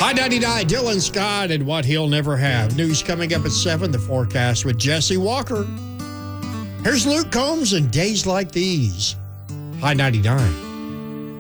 High 99, Dylan Scott and what he'll never have. News coming up at 7, the forecast with Jesse Walker. Here's Luke Combs and Days Like These. High 99.